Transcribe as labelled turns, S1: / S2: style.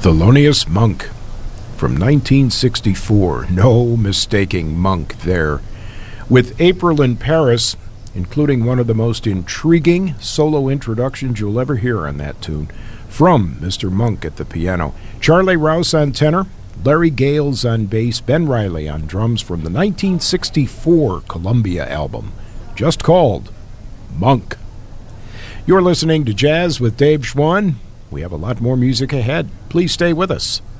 S1: Thelonious Monk from 1964. No mistaking Monk there. With April in Paris, including one of the most intriguing solo introductions you'll ever hear on that tune, from Mr. Monk at the piano. Charlie Rouse on tenor, Larry Gales on bass, Ben Riley on drums from the 1964 Columbia album, just called Monk. You're listening to Jazz with Dave Schwann. We have a lot more music ahead. Please stay with us.